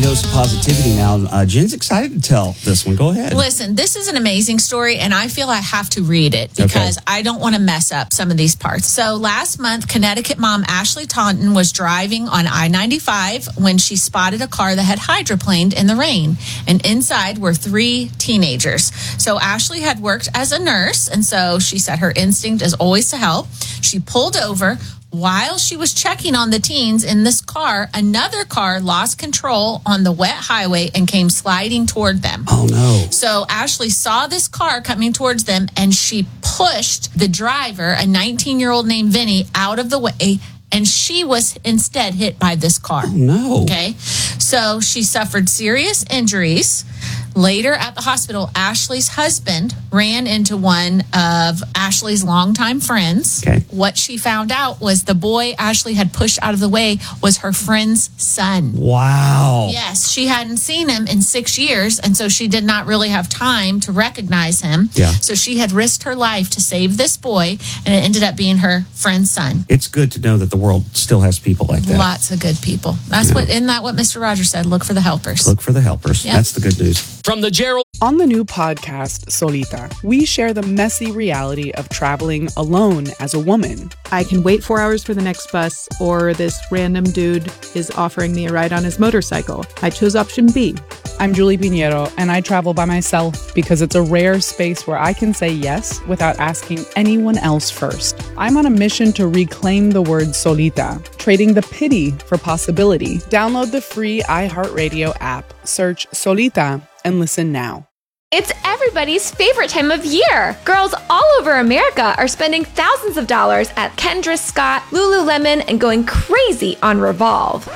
dose of positivity now. Jen's excited to tell this one. Go ahead. Listen, this is an amazing story, and I feel I have to read it because I don't want to mess up some of these parts. So last month, Connecticut mom Ashley Taunton was driving on I-95 when she spotted a car that had hydroplaned in the rain, and inside were 3 teenagers. So Ashley had worked as a nurse, and so she said her instinct is always to help. She pulled over. While she was checking on the teens in this car, another car lost control on the wet highway and came sliding toward them. Oh, no. So Ashley saw this car coming towards them, and she pushed the driver, a 19-year-old named Vinny, out of the way, and she was instead hit by this car. Oh, no. Okay. So she suffered serious injuries. Later at the hospital, Ashley's husband ran into one of Ashley's longtime friends. Okay. What she found out was the boy Ashley had pushed out of the way was her friend's son. Wow. Yes, she hadn't seen him in 6 years, and so she did not really have time to recognize him. Yeah. So she had risked her life to save this boy, and it ended up being her friend's son. It's good to know that the world still has people like that. Lots of good people. Isn't that what Mr. Rogers said? Look for the helpers. Look for the helpers. Yep. That's the good news. From the Gerald. On the new podcast, Solita, we share the messy reality of traveling alone as a woman. I can wait 4 hours for the next bus, or this random dude is offering me a ride on his motorcycle. I chose option B. I'm Julie Pinheiro, and I travel by myself because it's a rare space where I can say yes without asking anyone else first. I'm on a mission to reclaim the word solita, trading the pity for possibility. Download the free iHeartRadio app, search Solita, and listen now. It's everybody's favorite time of year. Girls all over America are spending thousands of dollars at Kendra Scott, Lululemon, and going crazy on Revolve.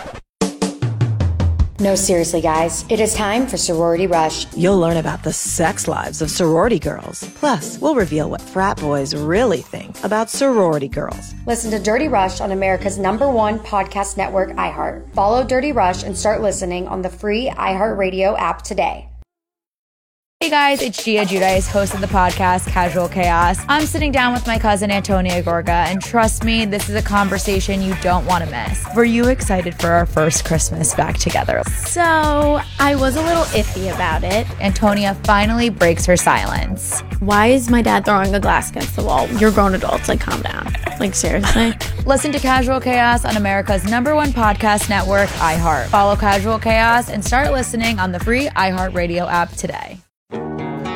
No, seriously, guys. It is time for Sorority Rush. You'll learn about the sex lives of sorority girls. Plus, we'll reveal what frat boys really think about sorority girls. Listen to Dirty Rush on America's #1 podcast network, iHeart. Follow Dirty Rush and start listening on the free iHeartRadio app today. Hey guys, it's Gia Giudice, host of the podcast Casual Chaos. I'm sitting down with my cousin Antonia Gorga, and trust me, this is a conversation you don't want to miss. Were you excited for our first Christmas back together? So, I was a little iffy about it. Antonia finally breaks her silence. Why is my dad throwing a glass against the wall? You're grown adults, calm down. Seriously? Listen to Casual Chaos on America's #1 podcast network, iHeart. Follow Casual Chaos and start listening on the free iHeartRadio app today.